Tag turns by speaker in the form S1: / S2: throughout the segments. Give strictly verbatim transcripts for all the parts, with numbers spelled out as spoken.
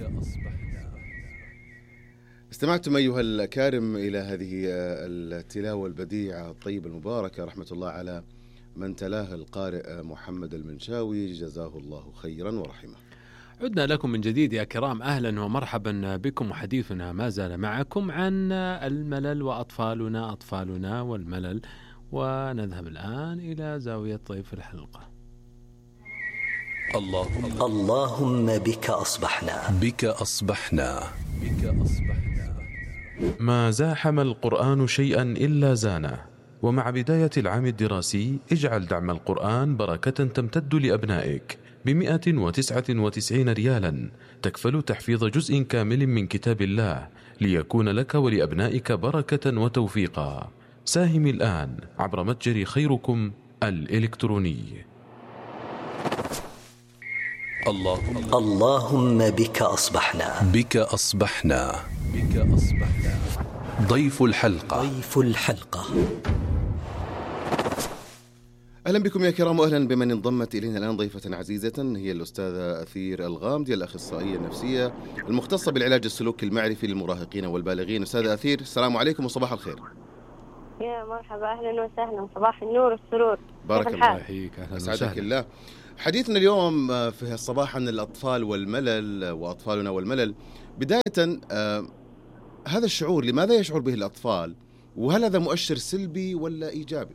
S1: استمعتم أيها الأكارم إلى هذه التلاوة البديعة الطيبة المباركة، رحمة الله على من تلاه القارئ محمد المنشاوي، جزاه الله خيرا ورحمه.
S2: عدنا لكم من جديد يا كرام، أهلا ومرحبا بكم، وحديثنا ما زال معكم عن الملل وأطفالنا أطفالنا والملل. ونذهب الآن إلى زاوية ضيف الحلقة.
S3: اللهم اللهم بك أصبحنا
S4: بك أصبحنا
S3: بك أصبحنا.
S5: ما زاحم القرآن شيئا إلا زانه. ومع بداية العام الدراسي اجعل دعم القرآن بركة تمتد لأبنائك بمئة وتسعة وتسعين ريالا، تكفل تحفيظ جزء كامل من كتاب الله ليكون لك ولأبنائك بركة وتوفيقا. ساهم الآن عبر متجر خيركم الإلكتروني.
S3: اللهم اللهم بك أصبحنا
S4: بك أصبحنا
S3: بك أصبحنا.
S4: ضيف الحلقة
S3: ضيف الحلقة.
S1: أهلا بكم يا كرام، وأهلا بمن انضمت إلينا الآن ضيفة عزيزة، هي الأستاذة أثير الغامدي، الأخصائية النفسية المختصة بالعلاج السلوكي المعرفي للمراهقين والبالغين. أستاذة أثير، السلام عليكم وصباح الخير.
S6: يا مرحبا، أهلا وسهلا، صباح النور والسرور.
S1: بارك الله
S2: فيك، أهلا
S1: أسعدك الله. حديثنا اليوم في الصباح عن الأطفال والملل وأطفالنا والملل. بداية آه هذا الشعور لماذا يشعر به الأطفال؟ وهل هذا مؤشر سلبي ولا إيجابي؟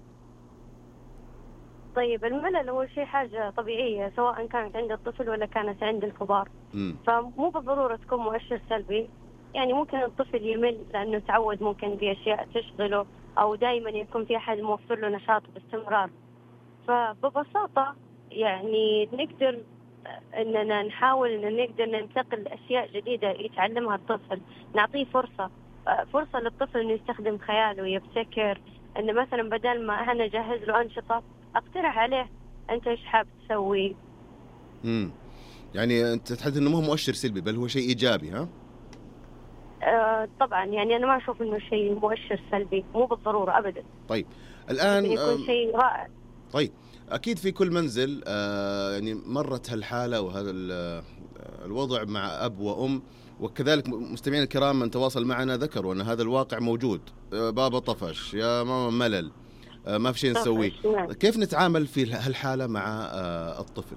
S6: طيب، الملل هو شيء حاجة طبيعية سواء كانت عند الطفل ولا كانت عند الكبار. م. فمو بالضرورة تكون مؤشر سلبي. يعني ممكن الطفل يمل لأنه تعود ممكن بأشياء تشغله، أو دائما يكون في أحد موفر له نشاط باستمرار. فببساطة يعني نقدر أننا نحاول أن نقدر ننتقل لأشياء جديدة يتعلمها الطفل، نعطيه فرصة فرصة للطفل أنه يستخدم خياله ويبتكر. أنه مثلا بدل ما أنا أجهز له أنشطة، أقترح عليه أنت إيش حاب تسوي.
S1: امم يعني أنت تحدث إنه مو مؤشر سلبي بل هو شيء إيجابي، ها؟
S6: آه طبعا، يعني أنا ما أشوف إنه شيء مؤشر سلبي، مو بالضرورة أبدا.
S1: طيب الآن
S6: يكون شيء رائع.
S1: طيب أكيد في كل منزل آه يعني مرت هالحالة وهذا الوضع مع أب وأم، وكذلك مستمعين الكرام من تواصل معنا ذكروا أن هذا الواقع موجود. آه بابا طفش، يا ماما ملل، آه ما في شيء نسويه. كيف نتعامل في هالحالة مع آه الطفل؟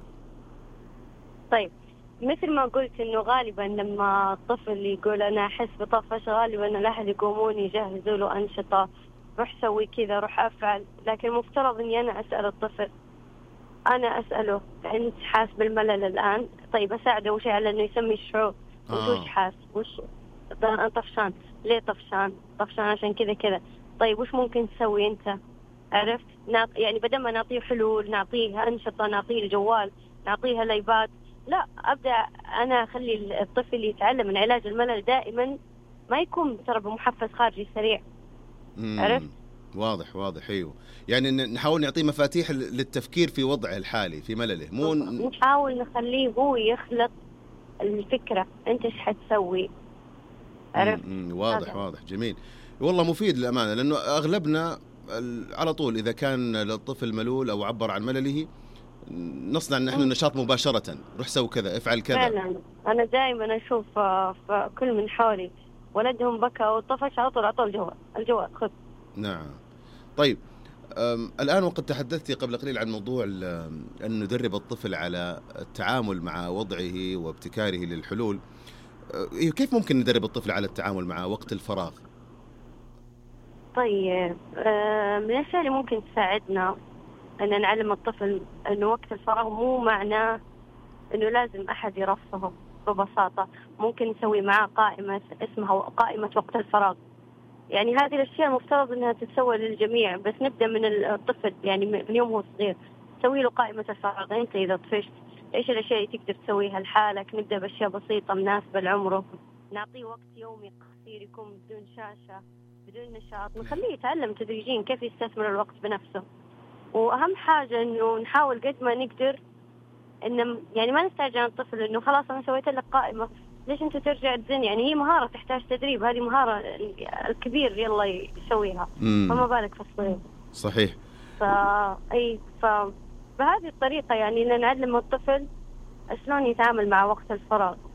S6: طيب، مثل ما قلت إنه غالبا لما الطفل يقول أنا أحس بطفش، غالبا الأهل يقومون يجهزوا له أنشطة، روح سوي كذا، روح أفعل. لكن المفترض إني أنا أسأل الطفل، أنا أسأله أنت حاس بالملل الآن؟ طيب أساعده وش على إنه يسمي الشعور.
S1: آه.
S6: وش حاس؟ وش طفشان؟ ليه طفشان؟ طفشان عشان كذا كذا. طيب وش ممكن تسوي أنت؟ عرفت؟ يعني بدل ما نعطيه حلول، نعطيه أنشطة، نعطيه الجوال، نعطيها الأيباد، لا، أبدأ أنا أخلي الطفل يتعلم من علاج الملل دائما ما يكون ترى بمحفز خارجي سريع. عرفت؟
S1: واضح واضح. أيوه، يعني نحاول نعطيه مفاتيح للتفكير في وضعه الحالي في ملله، مو
S6: نحاول نخليه هو يخلق الفكرة أنت إيش حتسوي. عرفت؟
S1: واضح هذا. واضح، جميل والله، مفيد للأمانة، لأنه أغلبنا على طول إذا كان للطفل ملول أو عبر عن ملله نصنع نحن النشاط مباشرة، روح سوي كذا، افعل كذا.
S6: فعلا أنا دائما أشوف في كل من حولي ولدهم بكى وطفش على طول أعطوا الجوال الجوال خذ.
S1: نعم. طيب الآن وقد تحدثتي قبل قليل عن موضوع أن ندرب الطفل على التعامل مع وضعه وابتكاره للحلول. كيف ممكن ندرب الطفل على التعامل مع وقت الفراغ؟
S6: طيب من الأشياء اللي ممكن تساعدنا أن نعلم الطفل أنه وقت الفراغ مو معناه أنه لازم أحد يرفهه. ببساطة ممكن نسوي معاه قائمة اسمها قائمة وقت الفراغ. يعني هذه الأشياء المفترض أنها تتسوى للجميع، بس نبدأ من الطفل، يعني من يوم هو صغير سوي له قائمة الفراغ. أنت إذا طفشت إيش الأشياء اللي تقدر تسويها لحالك؟ نبدأ بأشياء بسيطة مناسبة لعمره، نعطيه وقت يومي قصير يكون بدون شاشة بدون نشاط، نخليه يتعلم تدريجيا كيف يستثمر الوقت بنفسه. وأهم حاجة إنه نحاول قد ما نقدر إن يعني ما نستعجل عن الطفل إنه خلاص أنا سويت لك قائمة ليش أنت ترجع تزن. يعني هي مهارة تحتاج تدريب، هذه مهارة الكبير يلا يسويها، فما بالك في الصغير.
S1: صحيح.
S6: فا أي فبهذه الطريقة يعني إن نعلم الطفل شلون يتعامل مع وقت الفراغ.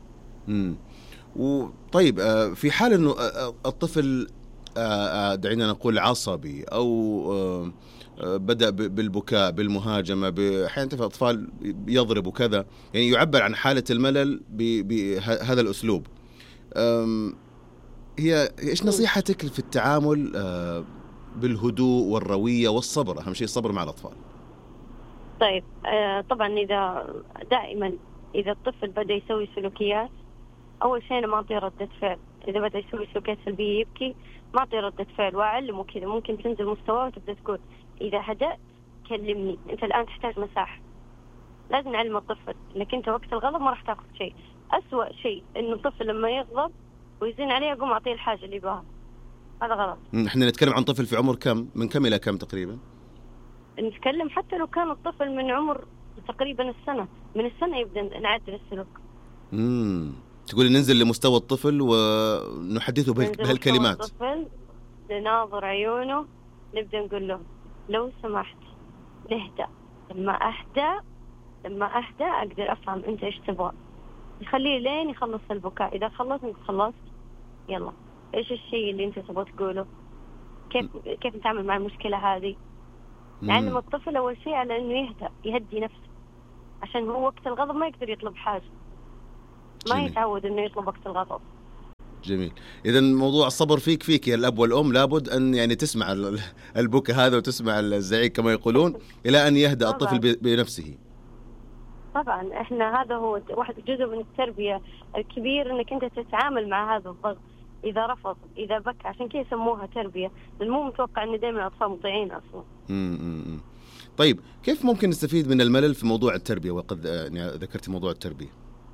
S1: امم وطيب آه، في حال انه آه، الطفل آه، آه، دعينا نقول عصبي او آه، آه، بدأ ب- بالبكاء بالمهاجمة، ب- أحيانا تفهم أطفال يضرب وكذا، يعني يعبر عن حالة الملل ب- بهذا الأسلوب. أم، هي إيش نصيحتك في التعامل آه، بالهدوء والروية والصبر؟ أهم شيء الصبر مع الأطفال.
S6: طيب آه، طبعا إذا دائما إذا الطفل بدأ يسوي سلوكيات، أول شيء أنا ما أعطيه ردة فعل. إذا بدأ يسوي سلوكيات سلبية يبكي، ما أعطيه ردة فعل وأعلمه كذا. ممكن تنزل مستواه وتبدأ تقول إذا هدأت كلمني، أنت الآن تحتاج مساحة. لازم نعلم الطفل إنك أنت وقت الغضب ما راح تاخذ شيء. أسوأ شيء إنه الطفل لما يغضب ويزين عليه أقوم أعطيه الحاجة اللي يبغاها، هذا غلط.
S1: مم، إحنا نتكلم عن طفل في عمر كم؟ من كم إلى كم تقريبا؟
S6: نتكلم حتى لو كان الطفل من عمر تقريبا السنة، من السنة يبدأ نعدل السلوك.
S1: امم تقولي ننزل لمستوى الطفل ونحدثه به-
S6: ننزل
S1: بهالكلمات.
S6: مستوى الطفل، نناظر عيونه، نبدأ نقول له لو سمحت نهدأ. لما أهدأ لما أهدأ أقدر أفهم أنت إيش تبغى. يخليه لين يخلص البكاء. إذا خلص أنت خلصت، يلا إيش الشيء اللي أنت تبغى تقوله؟ كيف كيف نتعامل مع المشكلة هذه؟ نعلم الطفل أول شيء على إنه يهدأ، يهدي نفسه، عشان هو وقت الغضب ما يقدر يطلب حاجة، ما
S1: جميل.
S6: يتعود إنه يطلب وقت الغضب.
S1: جميل. إذا موضوع الصبر فيك فيك يا الأب والأم، لابد أن يعني تسمع ال- البكاء هذا وتسمع الزعيق كما يقولون إلى أن يهدأ
S6: طبعاً.
S1: الطفل ب- بنفسه.
S6: طبعا احنا هذا هو واحد جزء من التربية الكبير، انك انت تتعامل مع هذا الضغط. اذا رفض، اذا بكى، عشان كذا يسموها تربية، لأن مو متوقع ان دائما الاطفال مطيعين اصلا.
S1: مم، مم، مم. طيب كيف ممكن نستفيد من الملل في موضوع التربية؟ وقد آه، يعني ذكرت موضوع التربية.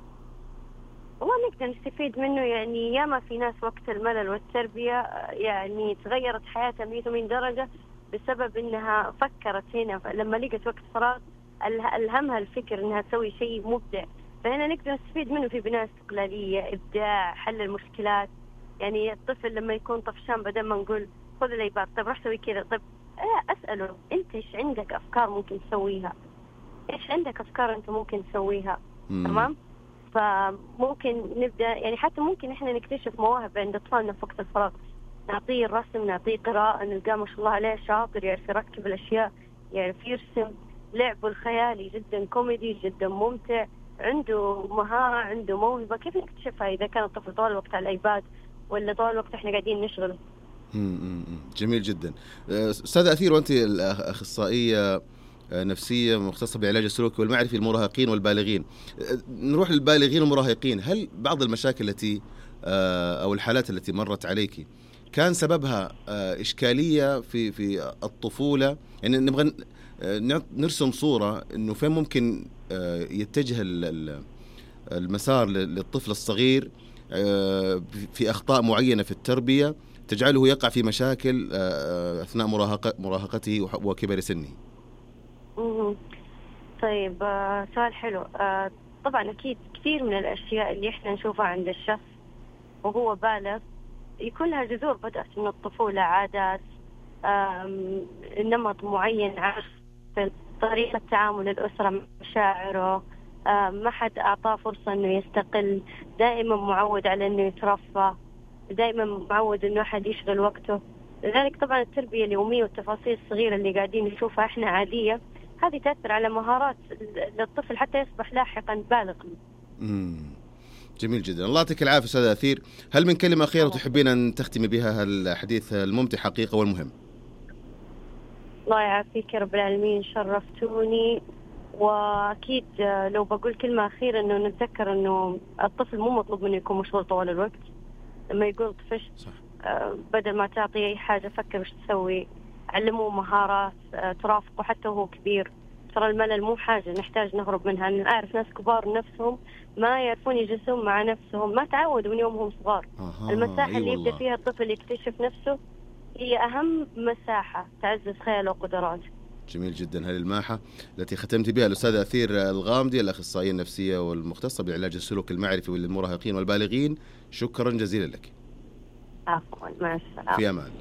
S6: والله نقدر نستفيد منه. يعني ياما في ناس وقت الملل والتربية آه، يعني تغيرت حياتها مية وثمانين درجة بسبب انها فكرت هنا لما لقت وقت فراغ اله- الهمها الفكر انها تسوي شيء مبدع. فهنا نقدر نستفيد منه في بناء استقلالية، ابداع، حل المشكلات. يعني الطفل لما يكون طفشان بدل ما نقول خذ الايباد، طيب راح سوي كذا، طيب آه اساله انت ايش عندك افكار ممكن تسويها؟ ايش عندك افكار انت ممكن تسويها؟
S1: مم.
S6: تمام. فممكن نبدا يعني حتى ممكن احنا نكتشف مواهب عند اطفالنا في وقت الفراغ. نعطيه الرسم، نعطيه قراءة، نلقاه ما شاء الله عليه شاطر، يعرف يركب الاشياء، يعرف يرسم. لعبه الخيالي جدا كوميدي، جدا ممتع، عنده مهارة، عنده موهبة. كيف نكتشفها إذا كان الطفل طول الوقت على الأيباد ولا طول الوقت إحنا قاعدين نشغله؟
S1: مم، مم، مم. جميل جدا. آه، أستاذة أثير، وأنت الأخصائية آه، نفسية مختصة بعلاج السلوكي والمعرفي للمراهقين والبالغين، آه، نروح للبالغين والمراهقين. هل بعض المشاكل التي آه، أو الحالات التي مرت عليك كان سببها آه، إشكالية في في الطفولة؟ يعني نبغى ن- آه، نعط- نرسم صورة إنه فين ممكن آه، يتجه ال- ال- المسار لل- للطفل الصغير آه، في أخطاء معينة في التربية تجعله يقع في مشاكل آه، أثناء مراهقة مراهقته وح- وكبر سنه.
S6: مم. طيب آه، سؤال حلو. آه، طبعا أكيد كثير من الأشياء اللي إحنا نشوفها عند الشخص وهو بالغ يكون لها جذور بدأت من الطفولة، عادات، آم، نمط معين، عارف طريقة تعامل الأسرة مع مشاعره، آم، ما حد أعطاه فرصة إنه يستقل، دائما معود على إنه يترفه، دائما معود إنه أحد يشغل وقته. لذلك طبعا التربية اليومية والتفاصيل الصغيرة اللي قاعدين نشوفها إحنا عادية، هذه تأثر على مهارات للطفل حتى يصبح لاحقا بالغ.
S1: مم. جميل جدا. الله يعطيك العافية أستاذة أثير. هل من كلمة أخيرة تحبين أن تختمي بها الحديث الممتع حقيقة والمهم؟
S6: الله يعافيك يا رب العالمين، شرفتوني. وأكيد لو بقول كلمة أخيرة إنه نتذكر إنه الطفل مو مطلوب منه يكون مشغول طوال الوقت. لما يقول طفشت، آه، بدل ما تعطيه أي حاجة فكر وش تسوي، علموه مهارات آه، ترافقه حتى وهو كبير. ترى الملل مو حاجة نحتاج نهرب منها. أنا أعرف ناس كبار نفسهم ما يعرفون يجلسون مع نفسهم، ما تعودوا من يومهم صغار.
S1: آه
S6: المساحة
S1: أي
S6: اللي
S1: والله.
S6: يبدأ فيها الطفل يكتشف نفسه هي أهم مساحة تعزز خياله وقدراته.
S1: جميل جدا. هذه الماحة التي ختمت بها الأستاذة أثير الغامدي، الأخصائية النفسية والمختصة بعلاج السلوك المعرفي للمراهقين والبالغين. شكرا جزيلا لك.
S6: عفوا، مع السلامة.
S1: في أمان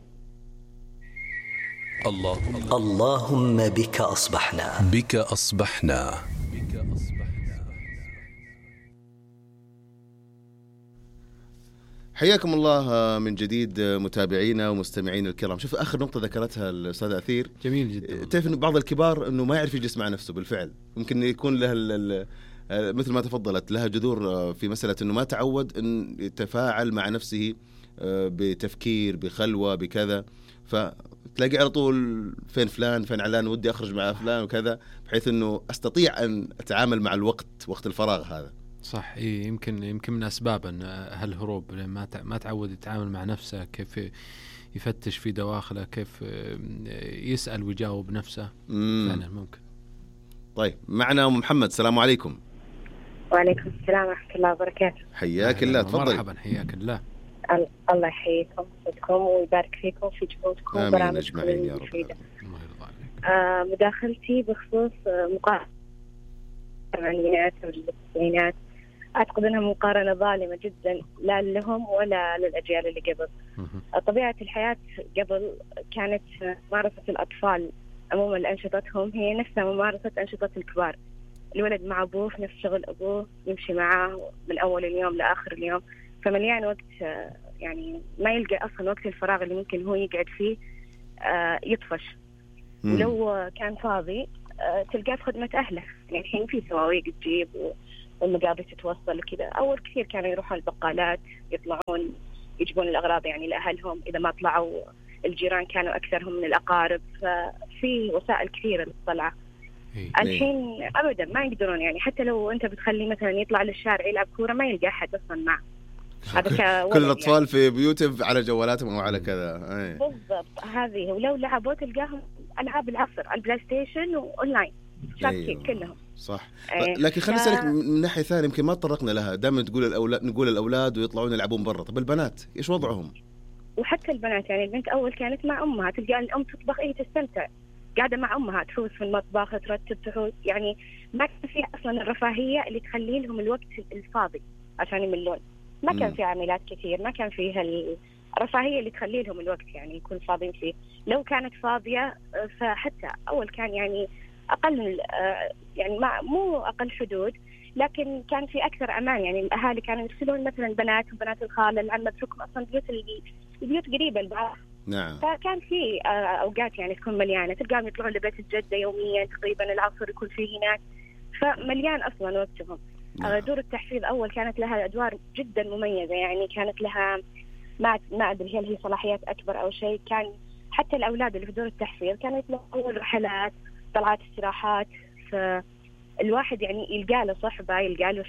S1: الله.
S4: الله
S3: اللهم بك أصبحنا.
S4: بك أصبحنا.
S1: حياكم الله من جديد متابعينا ومستمعينا الكرام. شوف آخر نقطة ذكرتها الأستاذ أثير
S2: جميل جدا.
S1: تعرف إنه بعض الكبار إنه ما يعرف يجلس مع نفسه بالفعل، ممكن يكون له مثل ما تفضلت لها جذور في مسألة إنه ما تعود إن يتفاعل مع نفسه بتفكير بخلوة بكذا، فتلاقي على طول فين فلان فين علان ودي أخرج مع فلان وكذا، بحيث إنه أستطيع أن أتعامل مع الوقت وقت الفراغ هذا.
S2: صح. إيه يمكن يمكن من أسباب أن هالهروب ما ما تعود يتعامل مع نفسه، كيف يفتش في دواخله، كيف يسأل ويجاوب نفسه. فعلا ممكن.
S1: طيب معنا أم محمد، السلام عليكم.
S7: وعليكم السلام ورحمة الله وبركاته.
S1: حياك الله، تفضل.
S2: مرحبا، حياك الله.
S7: الله يحييكم ويسعدكم ويبارك فيكم في جهودكم
S1: وبرامجكم المفيدة.
S7: آه مداخلتي بخصوص مقارنة الثمانينات والتسعينات، أعتقد أنها مقارنة ظالمة جدا، لا لهم ولا للأجيال اللي قبل. طبيعة الحياة قبل كانت ممارسة الأطفال عموما لأنشطتهم هي نفسها ممارسة أنشطة الكبار. الولد مع أبوه في نفس شغل أبوه، يمشي معاه من أول اليوم لآخر اليوم، فمليان وقت يعني ما يلقى أصلا وقت الفراغ اللي ممكن هو يقعد فيه يطفش. ولو كان فاضي تلقاه في خدمة أهله. يعني الحين في سواويق تجيب والمقاضي تتوصل وكذا. أول كثير كانوا يروحون البقالات يطلعون يجيبون الأغراض يعني لأهلهم، إذا ما طلعوا الجيران كانوا أكثرهم من الأقارب، ففي وسائل كثيرة للطلعة. الحين أبدا ما يقدرون، يعني حتى لو أنت بتخلي مثلا يطلع للشارع يلعب كورة ما يلقى أحد أصلا معه.
S1: كل الأطفال يعني في بيوتهم على جوالاتهم أو على كذا.
S7: بالضبط هذه. ولو لعبوا تلقاهم ألعاب العصر، البلاي ستيشن وأونلاين شاكين أيوه. كلهم
S1: صح. أيه. لكن خليني أسألك ف... من ناحية ثانية، يمكن ما تطرقنا لها، دائما تقول الأولاد نقول الأولاد ويطلعون يلعبون برا. طب البنات إيش وضعهم؟
S7: وحتى البنات يعني البنت أول كانت مع أمها، تلقى الأم تطبخ إيه تستمتع، قاعدة مع أمها تفوز في المطبخ ترتب تحوس، يعني ما كان فيها أصلا الرفاهية اللي تخلي لهم الوقت الفاضي عشان يملون. ما كان في عمليات كثير، ما كان فيها الرفاهية اللي تخلي لهم الوقت يعني يكون فاضيين فيه. لو كانت فاضية فحتى أول كان يعني أقل، يعني ما مو أقل حدود، لكن كان في أكثر أمان. يعني الأهالي كانوا يرسلون مثلا بنات وبنات الخالة العمة بحكم أصلا بيوت البيوت قريبة لبعض.
S1: نعم.
S7: فكان في أوقات يعني تكون مليانة، تلقاهم يطلعون لبيت الجدة يوميا تقريبا، العصر يكون فيه هناك، فمليان أصلا وقتهم. نعم. دور التحفيظ أول كانت لها أدوار جدا مميزة، يعني كانت لها ما ما أدري هل هي صلاحيات أكبر أو شيء. كان حتى الأولاد اللي في دور التحفيظ كانوا يطلعوا رحلات، طلعات، استراحات، فالواحد يعني يلقى له صحبة، يلقى له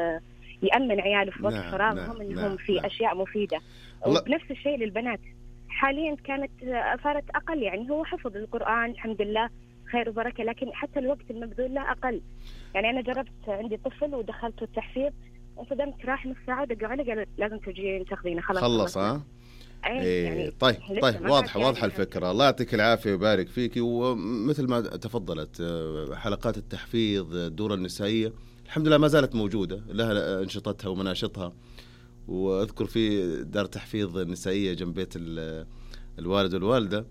S7: يأمن عياله في وقت نعم. فراغهم إنهم نعم. في نعم. أشياء مفيدة. ونفس الشيء للبنات. حاليا كانت صارت أقل، يعني هو حفظ القرآن الحمد لله خير وبركة، لكن حتى الوقت المبذول له أقل. يعني أنا جربت عندي طفل ودخلته التحفيظ، انصدمت، راح نص ساعة دقوا علي قالوا لازم تجين تاخذينه خلاص
S1: خلص. ها إيه يعني طيب طيب واضحة واضحة يعني الفكرة. الله يعطيك العافية ويبارك فيك. ومثل ما تفضلت حلقات التحفيظ الدورة النسائية الحمد لله ما زالت موجودة، لها أنشطتها ومناشطها. وأذكر في دار تحفيظ نسائية جنب بيت الوالد والوالدة،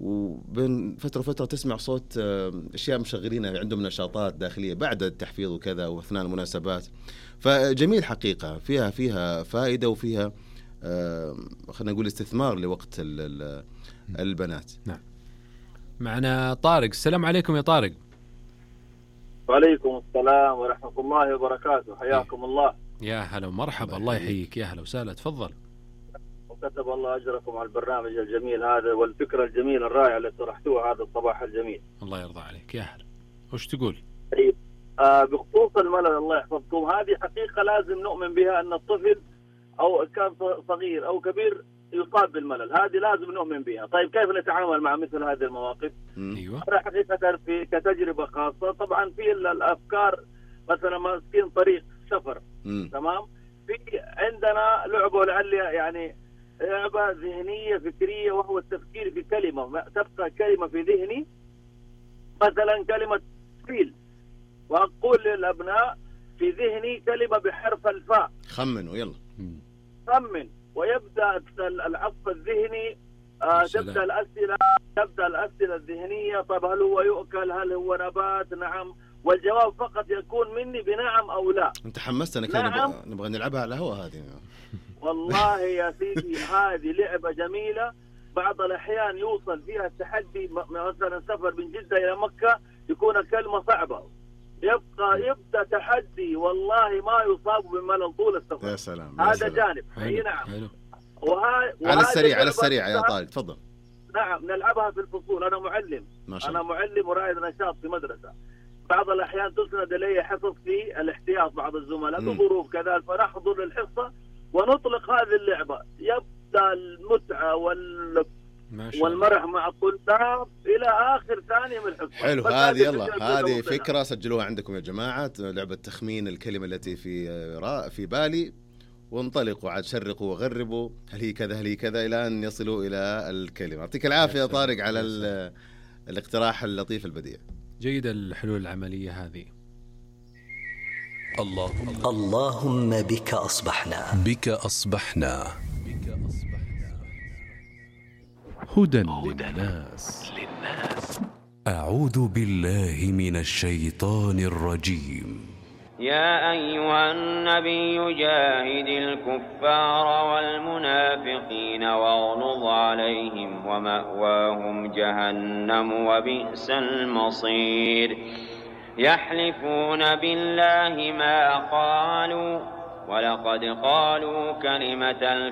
S1: وبين فترة وفترة تسمع صوت أشياء مشغلينها، عندهم نشاطات داخلية بعد التحفيظ وكذا وأثناء المناسبات. فجميل حقيقة، فيها فيها فائدة وفيها خلينا نقول استثمار لوقت البنات.
S2: نعم. معنا طارق، السلام عليكم يا طارق.
S8: وعليكم السلام ورحمة الله وبركاته، حياكم الله.
S2: يا هلا ومرحبا، الله يحييك، يا هلا وسهلا، تفضل.
S8: وكتب الله أجركم على البرنامج الجميل هذا والفكرة الجميلة الرائعة اللي طرحتوها هذا الصباح الجميل.
S2: الله يرضى عليك، يا هلا. وش تقول؟
S8: طيب آه بخصوص الملل الله يحفظكم، هذه حقيقة لازم نؤمن بها أن الطفل أو كان صغير أو كبير يصاب بالملل، هذه لازم نؤمن بها. طيب كيف نتعامل مع مثل هذه المواقف؟
S2: ايوه.
S8: أنا حقيقة في كتجربة خاصة، طبعا في الأفكار مثلا ماسكين طريق سفر م. تمام، في عندنا لعبة لعل يعني لعبة ذهنية فكرية، وهو التفكير في كلمة، تبقى كلمة في ذهني، مثلا كلمة فيل، وأقول للأبناء في ذهني كلمة بحرف الفاء،
S1: خمنوا يلا
S8: خمن، ويبدأ العصف الذهني آه تبدأ الأسئلة تبدأ الأسئلة الذهنية. طب هل هو يؤكل؟ هل هو نبات؟ نعم، والجواب فقط يكون مني بنعم أو لا.
S1: أنت حمستنا كده، نعم. نبغى نلعبها على الهواء هذه.
S8: والله يا سيدي هذه لعبة جميلة. بعض الأحيان يوصل فيها التحدي مثلا سفر من جدة إلى مكة يكون كلمة صعبة، يبقى يبدأ تحدي والله ما يصاب بملل طول السفر.
S1: يا سلام.
S8: هذا
S1: سلام.
S8: جانب.
S2: اي
S8: نعم.
S1: وها... على السريع على السريع يا طارق تفضل.
S8: نعم نلعبها في الفصول. أنا معلم
S1: ما شاء
S8: الله.
S1: الله.
S8: أنا معلم ورائد نشاط في مدرسة. بعض الأحيان تسند إلي حصص في الاحتياط بعض الزملاء بظروف كذا، فنحضر الحصة ونطلق هذه اللعبة. يبدأ المتعة وال والمرح مع الطلاب إلى آخر ثانية من الحصة.
S1: حلو. هذه يلا هذه فكرة سجلوها عندكم يا جماعة، لعبة تخمين الكلمة التي في را في بالي، وانطلقوا عاد شرقوا وغربوا هل هي كذا هل هي كذا إلى أن يصلوا إلى الكلمة. يعطيك العافية يا طارق على الاقتراح اللطيف البديع.
S2: جيدة الحلول العملية هذه.
S4: اللهم
S3: اللهم بك أصبحنا
S4: بك أصبحنا
S2: هدى للناس.
S9: أعوذ بالله من الشيطان الرجيم.
S10: يا أيها النبي جاهد الكفار والمنافقين واغلظ عليهم ومأواهم جهنم وبئس المصير. يحلفون بالله ما قالوا ولقد قالوا كلمة